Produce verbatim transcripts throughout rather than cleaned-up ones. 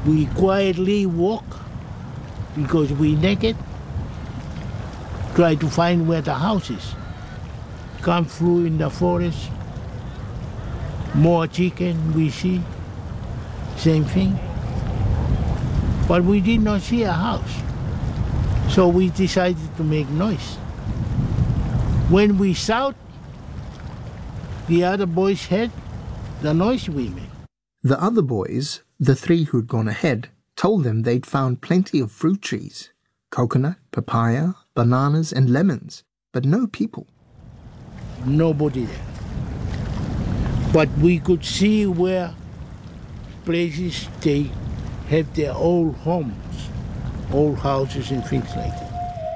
We quietly walk because we naked. Try to find where the house is. Come through in the forest. More chicken we see. Same thing. But we did not see a house. So we decided to make noise. When we shout, the other boys heard the noise we made. The other boys, the three who'd gone ahead, told them they'd found plenty of fruit trees, coconut, papaya, bananas and lemons, but no people. Nobody there. But we could see where places they have their old homes, old houses and things like that.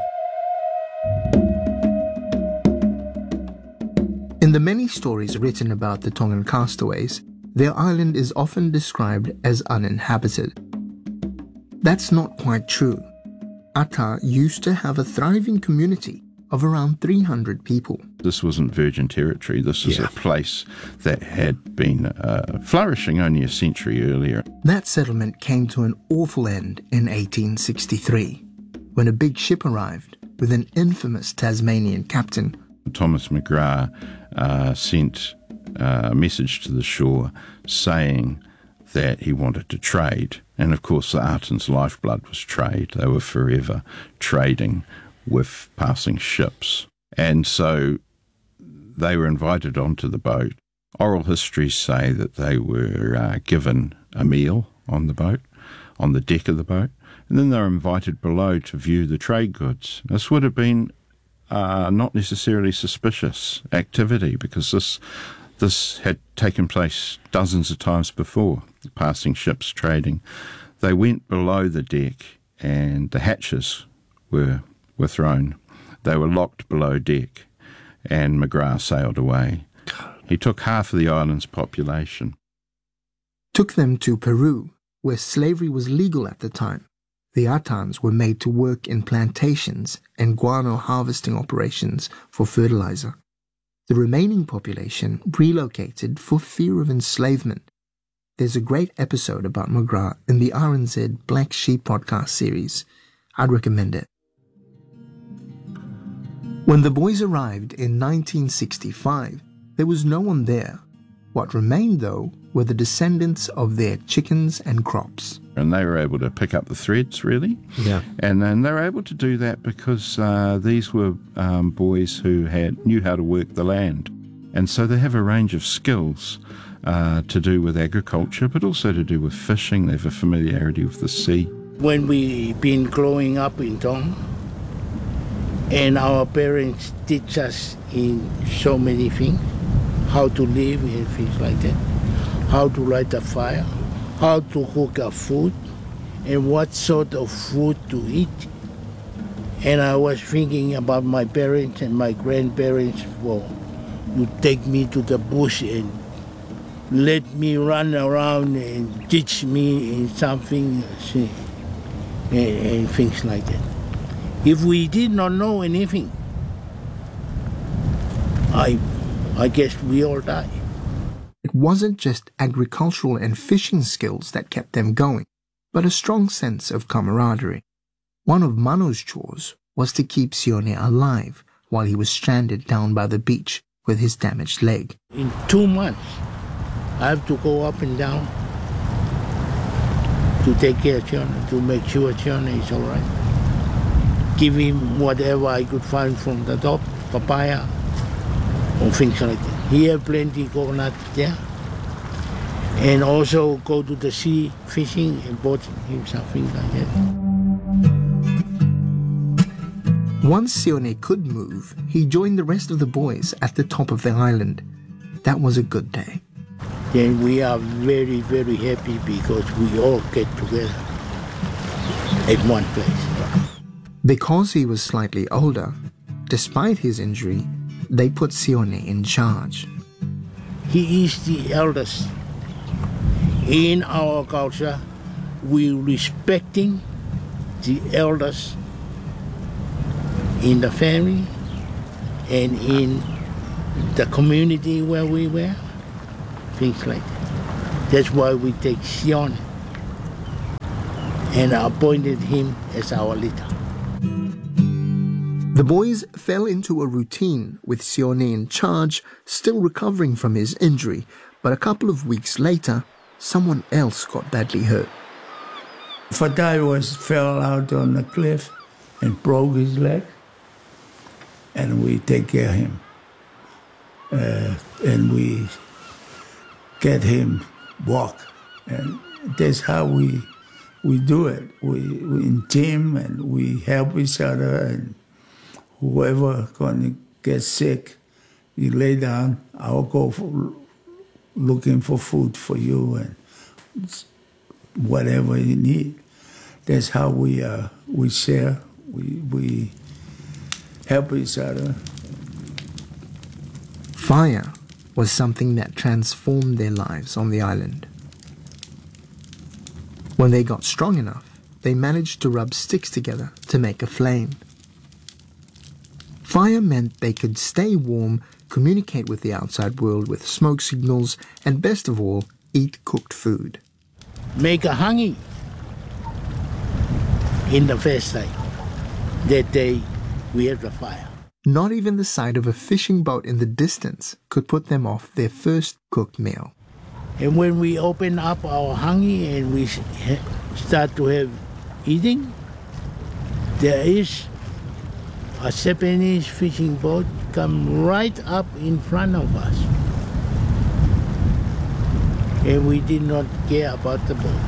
In the many stories written about the Tongan castaways, their island is often described as uninhabited. That's not quite true. Ata used to have a thriving community of around three hundred people. This wasn't virgin territory. This was Yeah. a place that had been uh, flourishing only a century earlier. That settlement came to an awful end in eighteen sixty-three, when a big ship arrived with an infamous Tasmanian captain. Thomas McGrath uh, sent uh, a message to the shore saying that he wanted to trade. And of course, the Atan's lifeblood was trade. They were forever trading with passing ships. And so they were invited onto the boat. Oral histories say that they were uh, given a meal on the boat, on the deck of the boat, and then they were invited below to view the trade goods. This would have been uh, not necessarily suspicious activity because this this had taken place dozens of times before, passing ships trading. They went below the deck and the hatches were were thrown. They were locked below deck, and McGrath sailed away. He took half of the island's population. Took them to Peru, where slavery was legal at the time. The Atans were made to work in plantations and guano harvesting operations for fertilizer. The remaining population relocated for fear of enslavement. There's a great episode about McGrath in the R N Z Black Sheep podcast series. I'd recommend it. When the boys arrived in nineteen sixty-five, there was no one there. What remained, though, were the descendants of their chickens and crops. And they were able to pick up the threads, really. Yeah. And then they were able to do that because uh, these were um, boys who had knew how to work the land. And so they have a range of skills uh, to do with agriculture, but also to do with fishing. They have a familiarity with the sea. When we been growing up in Tonga, and our parents teach us in so many things, how to live and things like that, how to light a fire, how to cook a food, and what sort of food to eat. And I was thinking about my parents and my grandparents, well, you take me to the bush and let me run around and teach me in something see, and, and things like that. If we did not know anything, I, I guess we all die. It wasn't just agricultural and fishing skills that kept them going, but a strong sense of camaraderie. One of Mano's chores was to keep Sione alive while he was stranded down by the beach with his damaged leg. In two months, I have to go up and down to take care of Sione, to make sure Sione is all right. Give him whatever I could find from the top, papaya, or things like that. He had plenty of coconut there. And also go to the sea fishing and bought him something like that. Once Sione could move, he joined the rest of the boys at the top of the island. That was a good day. Then we are very, very happy because we all get together at one place. Because he was slightly older, despite his injury, they put Sione in charge. He is the eldest. In our culture, we respecting the elders in the family and in the community where we were, things like that. That's why we take Sione. and appointed him as our leader. The boys fell into a routine with Sione in charge, still recovering from his injury, but a couple of weeks later, someone else got badly hurt. Fatai was fell out on the cliff and broke his leg, and we take care of him. Uh, and we get him walk, and that's how we we do it. We, we in team, and we help each other, and whoever gonna get sick, you lay down, I'll go for, looking for food for you and whatever you need. That's how we uh, we share, we, we help each other. Fire was something that transformed their lives on the island. When they got strong enough, they managed to rub sticks together to make a flame. Fire meant they could stay warm, communicate with the outside world with smoke signals, and best of all, eat cooked food. Make a hangi in the first time. That day, we have the fire. Not even the sight of a fishing boat in the distance could put them off their first cooked meal. And when we open up our hangi and we start to have eating, there is a Japanese fishing boat come right up in front of us. And we did not care about the boat.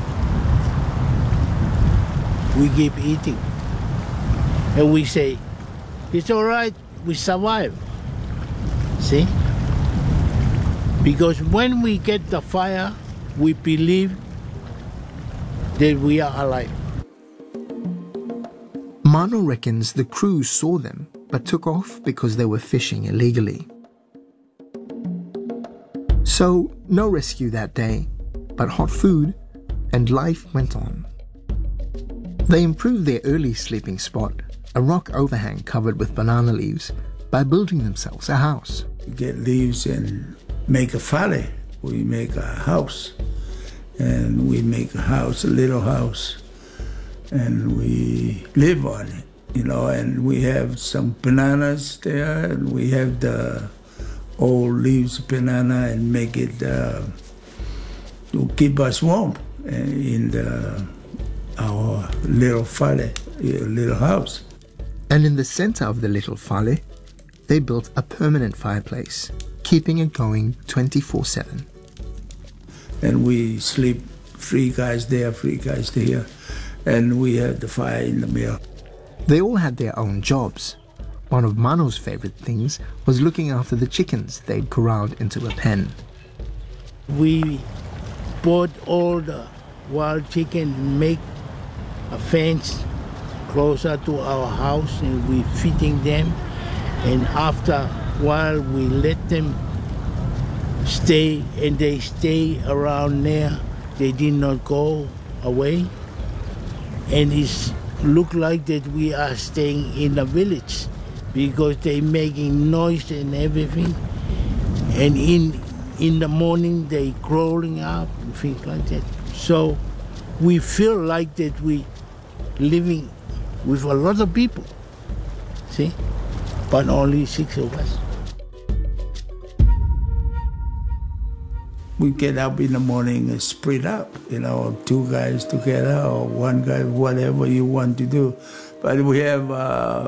We keep eating. And we say, it's all right, we survive. See? Because when we get the fire, we believe that we are alive. Mano reckons the crew saw them, but took off because they were fishing illegally. So, no rescue that day, but hot food, and life went on. They improved their early sleeping spot, a rock overhang covered with banana leaves, by building themselves a house. We get leaves and make a fale. We make a house. And we make a house, a little house. And we live on it, you know, and we have some bananas there, and we have the old leaves banana and make it uh, to keep us warm in the, our little fale, little house. And in the center of the little fale, they built a permanent fireplace, keeping it going twenty-four seven. And we sleep, three guys there, three guys there, and we have the fire in the middle. They all had their own jobs. One of Mano's favorite things was looking after the chickens they'd corralled into a pen. We bought all the wild chicken, make a fence closer to our house, and we feeding them. And after a while, we let them stay, and they stay around there. They did not go away. And it looked like that we are staying in the village because they making noise and everything. And in in the morning, they crawling up and things like that. So we feel like that we living with a lot of people, see? But only six of us. We get up in the morning and split up, you know, two guys together or one guy, whatever you want to do. But we have uh,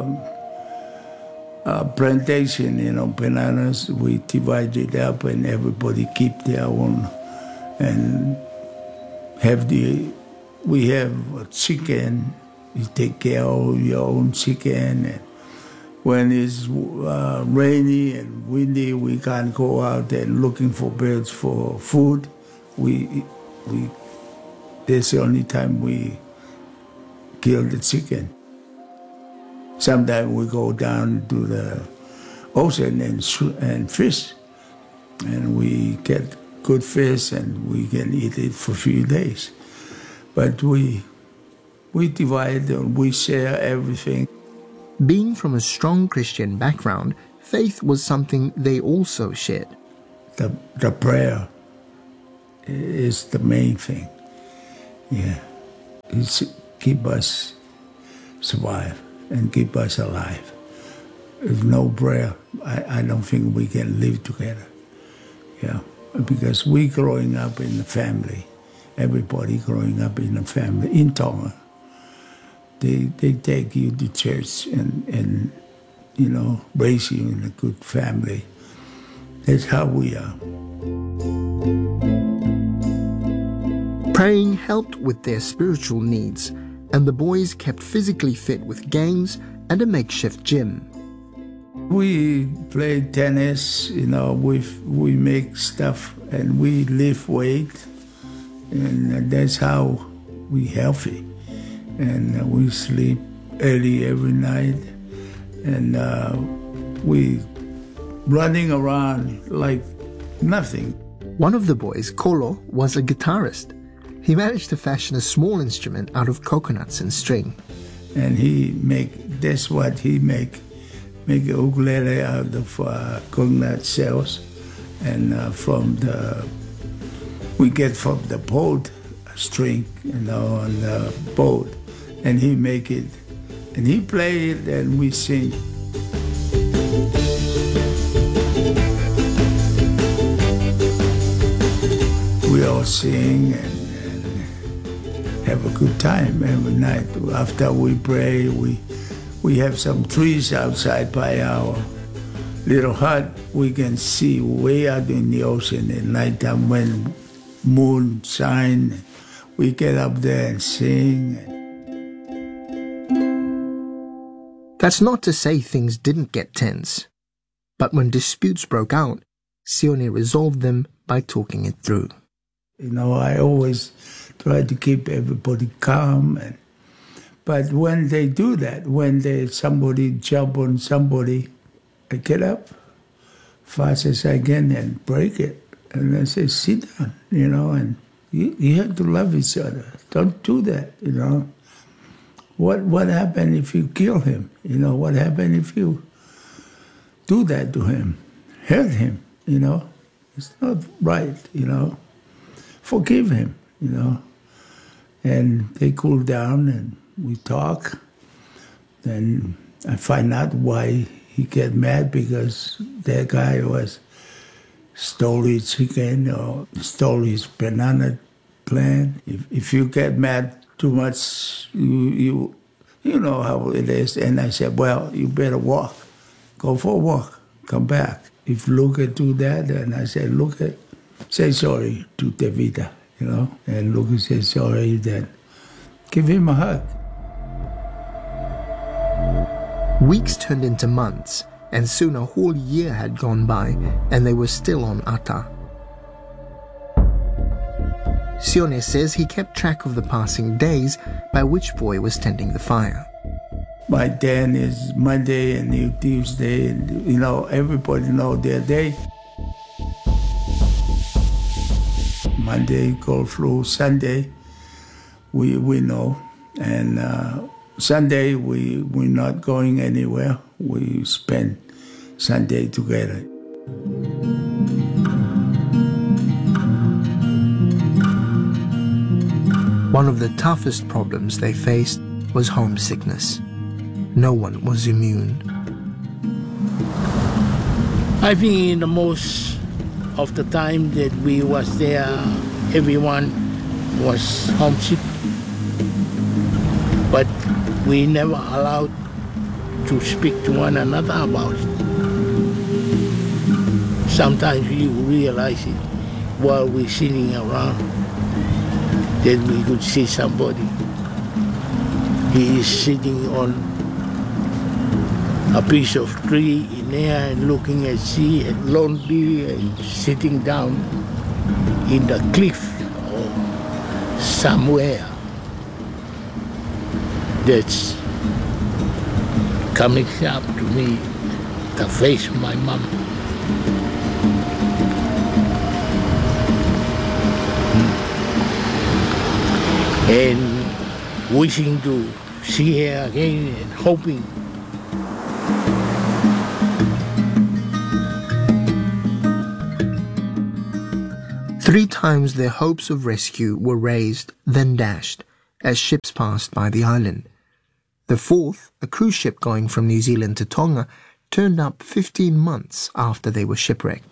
a plantation, you know, bananas. We divide it up and everybody keep their own. And have the, we have a chicken. You take care of your own chicken. And when it's uh, rainy and windy, we can't go out and looking for birds for food. We, we, that's the only time we kill the chicken. Sometimes we go down to the ocean and and fish, and we get good fish and we can eat it for a few days. But we, we divide and we share everything. Being from a strong Christian background, faith was something they also shared. The, the prayer is the main thing. Yeah. It's keep us survive and keep us alive. If no prayer, I, I don't think we can live together. Yeah, because we growing up in a family, everybody growing up in a family in Tonga. They they take you to church and and you know raise you in a good family. That's how we are. Praying helped with their spiritual needs, and the boys kept physically fit with games and a makeshift gym. We play tennis, you know, we we make stuff and we lift weight, and that's how we healthy. And we sleep early every night, and uh, we running around like nothing. One of the boys, Kolo, was a guitarist. He managed to fashion a small instrument out of coconuts and string. And he make, that's what he make, make a ukulele out of uh, coconut shells. And uh, from the, we get from the boat a string, you know, on the boat. And he make it, and he play it and we sing. We all sing and, and have a good time every night. After we pray, we we have some trees outside by our little hut. We can see way out in the ocean at nighttime when moon shine. We get up there and sing. That's not to say things didn't get tense, but when disputes broke out, Sione resolved them by talking it through. You know, I always try to keep everybody calm. And, but when they do that, when they somebody jump on somebody, I get up fast as I can and break it. And I say, sit down, you know, and you, you have to love each other. Don't do that, you know. What what happened if you kill him? You know, what happened if you do that to him, hurt him, you know? It's not right, you know. Forgive him, you know. And they cool down and we talk. Then I find out why he get mad, because that guy was stole his chicken or stole his banana plant. If, if you get mad too much, you, you you know how it is. And I said, well, you better walk. Go for a walk. Come back. If Luca do that, and I said, Luca, say sorry to Tevita, you know. And Luca said sorry, then give him a hug. Weeks turned into months, and soon a whole year had gone by, and they were still on Ata. Sione says he kept track of the passing days by which boy was tending the fire. My then is Monday and New Tuesday, and you know, everybody know their day. Monday go through Sunday, we we know, and uh, Sunday we we're not going anywhere. We spend Sunday together. One of the toughest problems they faced was homesickness. No one was immune. I think in the most of the time that we was there, everyone was homesick. But we never allowed to speak to one another about it. Sometimes you realize it while we're sitting around, that we could see somebody. He is sitting on a piece of tree in there and looking at sea and lonely and sitting down in the cliff or somewhere. That's coming up to me, the face of my mom. And wishing to see her again and hoping. Three times their hopes of rescue were raised, then dashed, as ships passed by the island. The fourth, a cruise ship going from New Zealand to Tonga, turned up fifteen months after they were shipwrecked.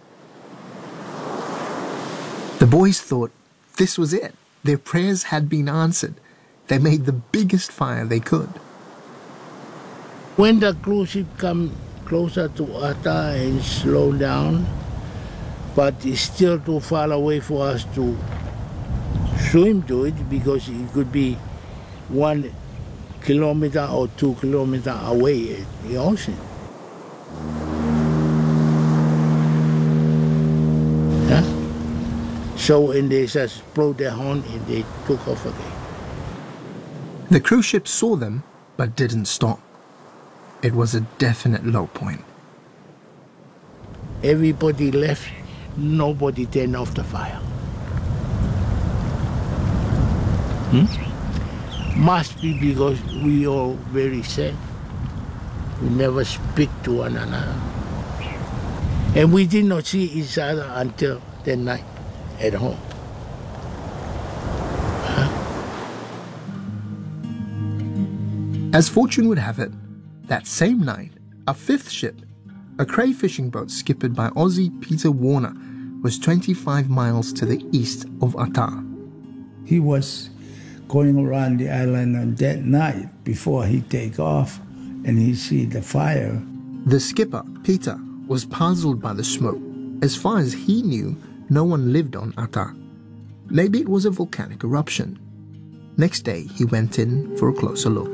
The boys thought this was it. Their prayers had been answered. They made the biggest fire they could. When the cruise ship come closer to Ata and slow down, but it's still too far away for us to swim to it because it could be one kilometer or two kilometers away at the ocean. Yeah? So, and they just blow their horn and they took off again. The cruise ship saw them, but didn't stop. It was a definite low point. Everybody left, nobody turned off the fire. Hmm? Must be because we all very sad. We never speak to one another. And we did not see each other until that night at home. As fortune would have it, that same night, a fifth ship, a crayfishing boat skippered by Aussie Peter Warner, was twenty-five miles to the east of Ata. He was going around the island on that night before he take off, and he see the fire. The skipper, Peter, was puzzled by the smoke. As far as he knew, no one lived on Ata. Maybe it was a volcanic eruption. Next day, he went in for a closer look.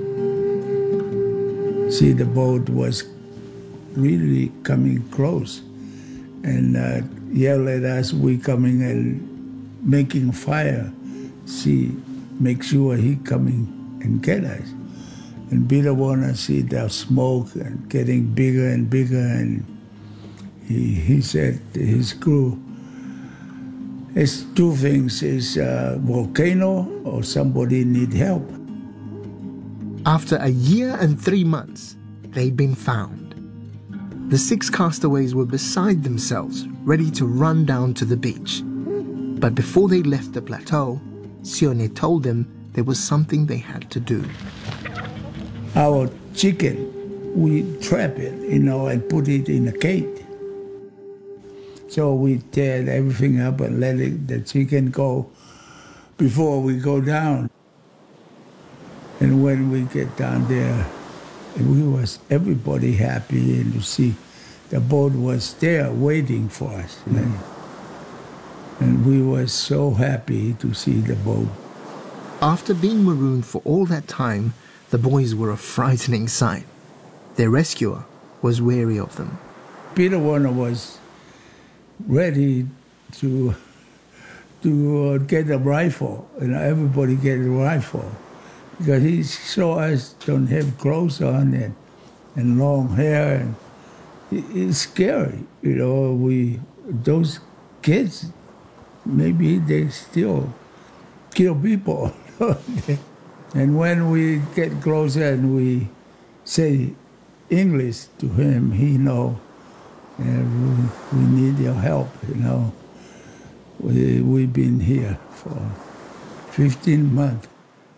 See, the boat was really coming close and uh, yelled at us. We coming and making fire. See, make sure he coming and get us. And Peter wanna see the smoke and getting bigger and bigger. And he he said to his crew, "It's two things: is a volcano or somebody need help." After a year and three months, they'd been found. The six castaways were beside themselves, ready to run down to the beach. But before they left the plateau, Sione told them there was something they had to do. Our chicken, we trap it, you know, and put it in a cage. So we tear everything up and let it, the chicken go before we go down. And when we get down there, we was everybody happy, and you see the boat was there waiting for us. Mm-hmm. And, and we were so happy to see the boat. After being marooned for all that time, the boys were a frightening sight. Their rescuer was wary of them. Peter Warner was ready to to uh, get a rifle, and everybody get a rifle. Because he saw us don't have clothes on and, and long hair, and it, it's scary. You know, we those kids, maybe they still kill people. And when we get closer and we say English to him, he know, and we, we need your help. You know, we we've been here for fifteen months.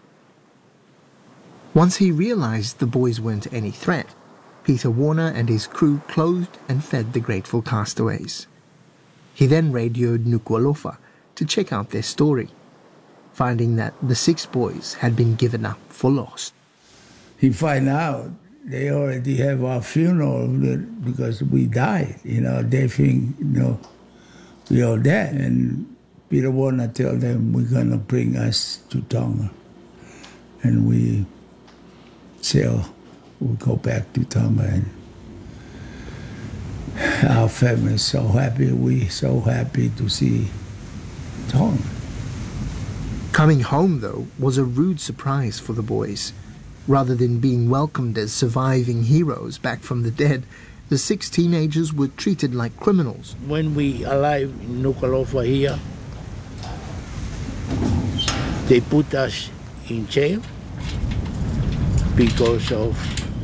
Once he realized the boys weren't any threat, Peter Warner and his crew clothed and fed the grateful castaways. He then radioed Nuku'alofa to check out their story, finding that the six boys had been given up for lost. He find out they already have our funeral because we died. You know, they think, you know, we all dead. And Peter Warner tell them we're going to bring us to Tonga. And we sail, we'll go back to Tonga. And our family is so happy. We so happy to see Tonga. Coming home, though, was a rude surprise for the boys. Rather than being welcomed as surviving heroes back from the dead, the six teenagers were treated like criminals. When we arrived in Nuku'alofa here, they put us in jail because of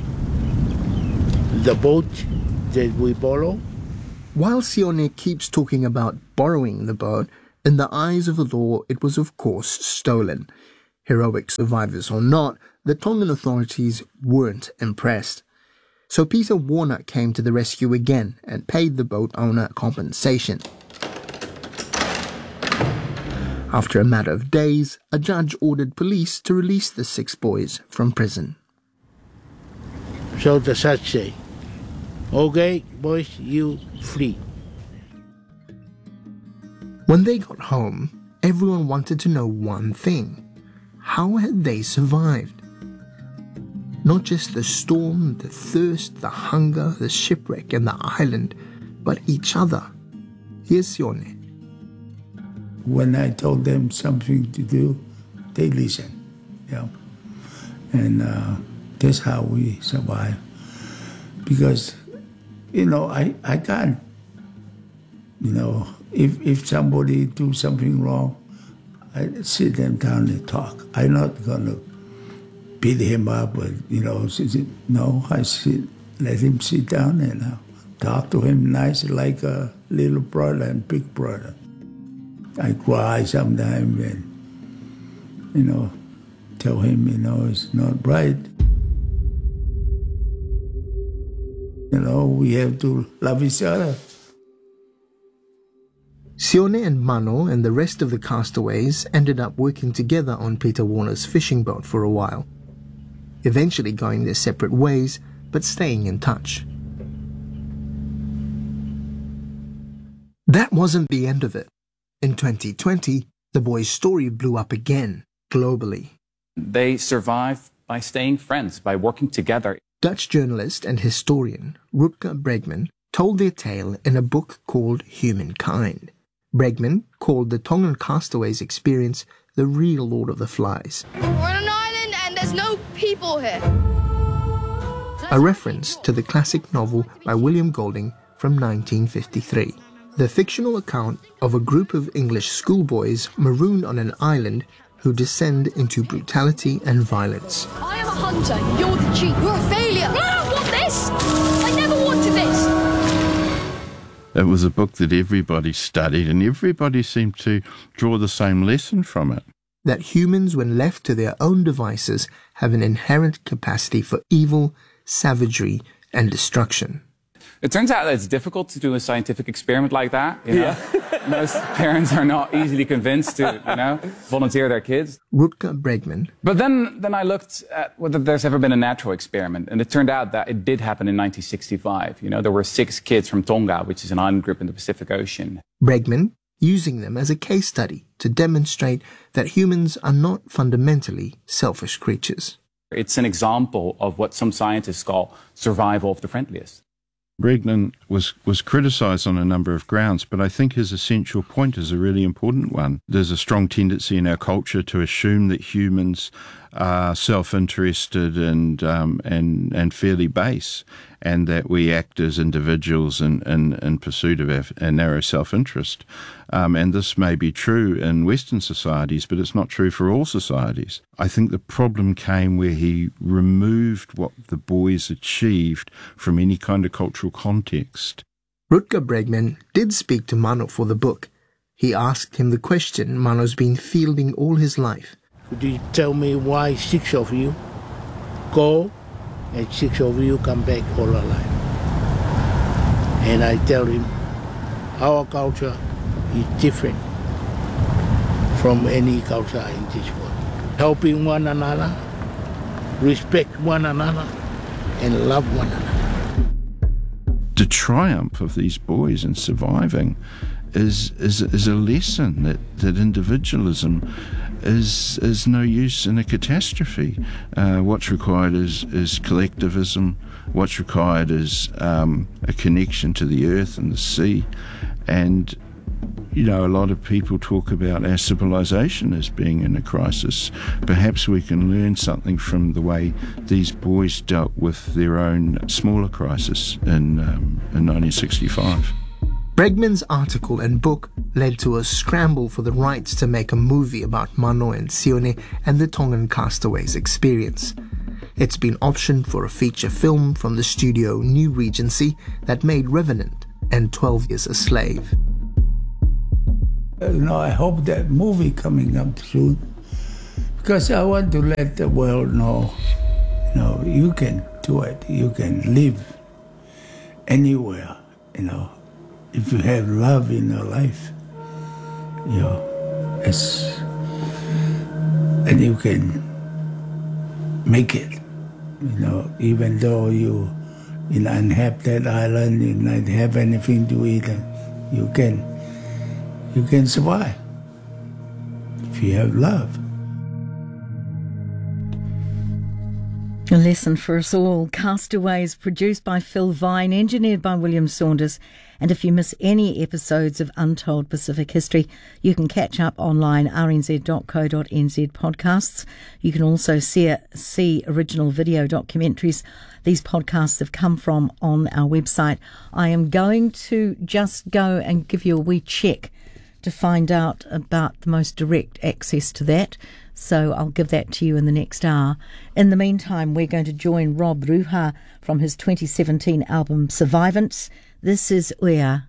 the boat that we borrowed. While Sione keeps talking about borrowing the boat, in the eyes of the law, it was of course stolen. Heroic survivors or not, the Tongan authorities weren't impressed. So Peter Warner came to the rescue again and paid the boat owner compensation. After a matter of days, a judge ordered police to release the six boys from prison. So the judge said, "Okay, boys, you free." When they got home, everyone wanted to know one thing. How had they survived? Not just the storm, the thirst, the hunger, the shipwreck and the island, but each other. Here's Sione. When I told them something to do, they listen. You know? And uh, that's how we survive. Because, you know, I, I can't, you know, if, if somebody do something wrong, I sit them down and talk. I'm not going to beat him up, but, you know, no, I sit, let him sit down and uh, talk to him nice like a little brother and big brother. I cry sometimes and, you know, tell him, you know, it's not right. You know, we have to love each other. Sione and Mano and the rest of the castaways ended up working together on Peter Warner's fishing boat for a while, eventually going their separate ways, but staying in touch. That wasn't the end of it. In twenty twenty, the boys' story blew up again, globally. They survive by staying friends, by working together. Dutch journalist and historian Rutger Bregman told their tale in a book called Humankind. Bregman called the Tongan castaways' experience the real Lord of the Flies. We're on an island and there's no people here. A reference to the classic novel by William Golding from nineteen fifty-three. The fictional account of a group of English schoolboys marooned on an island who descend into brutality and violence. I am a hunter, you're the chief. You're a failure. I don't want this. I never wanted this. It was a book that everybody studied and everybody seemed to draw the same lesson from it. That humans, when left to their own devices, have an inherent capacity for evil, savagery, and destruction. It turns out that it's difficult to do a scientific experiment like that. You know? Yeah. Most parents are not easily convinced to, you know, volunteer their kids. Rutger Bregman. But then, then I looked at whether there's ever been a natural experiment, and it turned out that it did happen in nineteen sixty-five. You know, there were six kids from Tonga, which is an island group in the Pacific Ocean. Bregman using them as a case study to demonstrate that humans are not fundamentally selfish creatures. It's an example of what some scientists call survival of the friendliest. Bregman was, was criticised on a number of grounds, but I think his essential point is a really important one. There's a strong tendency in our culture to assume that humans are self-interested and um, and and fairly base, and that we act as individuals in, in, in pursuit of our, our narrow self-interest. Um, and this may be true in Western societies, but it's not true for all societies. I think the problem came where he removed what the boys achieved from any kind of cultural context. Rutger Bregman did speak to Mano for the book. He asked him the question Mano's been fielding all his life. Could you tell me why six of you go and six of you come back all alive? And I tell him, our culture is different from any culture in this world. Helping one another, respect one another, and love one another. The triumph of these boys in surviving is is is a lesson that, that individualism is is no use in a catastrophe. Uh, what's required is, is collectivism. What's required is um, a connection to the earth and the sea. And, you know, a lot of people talk about our civilization as being in a crisis. Perhaps we can learn something from the way these boys dealt with their own smaller crisis in, um, in nineteen sixty-five. Bregman's article and book led to a scramble for the rights to make a movie about Mano and Sione and the Tongan castaways' experience. It's been optioned for a feature film from the studio New Regency that made Revenant and twelve years a Slave. You know, I hope that movie coming up soon, Because I want to let the world know, you know, you can do it. You can live anywhere, you know, if you have love in your life, you know, it's, and you can make it, you know, even though you in an uninhabited island, you don't have anything to eat, you can, you can survive if you have love. A lesson for us all. Castaways, produced by Phil Vine, engineered by William Saunders. And if you miss any episodes of Untold Pacific History, you can catch up online, r n z dot co dot n z podcasts. You can also see, see original video documentaries these podcasts have come from on our website. I am going to just go and give you a wee check to find out about the most direct access to that. So I'll give that to you in the next hour. In the meantime, we're going to join Rob Ruha from his twenty seventeen album Survivance. This is Uea.